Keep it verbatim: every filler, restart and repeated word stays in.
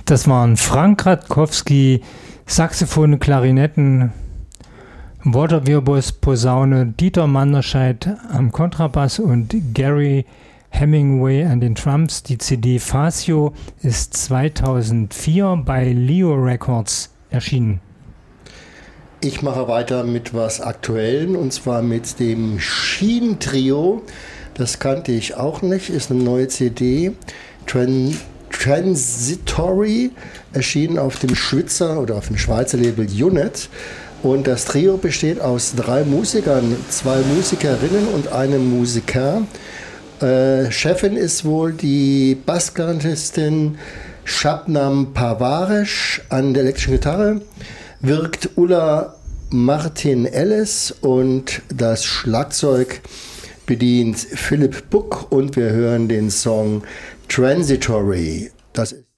Das waren Frank Radkowski, Saxophone, Klarinetten, Walter Wirbus, Posaune, Dieter Manderscheid am Kontrabass und Gary Hemingway an den Drums. Die C D Fascio ist zweitausendvier bei Leo Records erschienen. Ich mache weiter mit was Aktuellen, und zwar mit dem Schien-Trio. Das kannte ich auch nicht, ist eine neue C D. Tran- Transitory, erschienen auf dem Schweizer oder auf dem Schweizer Label Unit. Und das Trio besteht aus drei Musikern, zwei Musikerinnen und einem Musiker. Äh, Chefin ist wohl die Bassklarinetistin Shabnam Parvaresh an der elektrischen Gitarre, wirkt Ulla Martin-Ellis und das Schlagzeug bedient Philipp Buck, und wir hören den Song Transitory. Das ist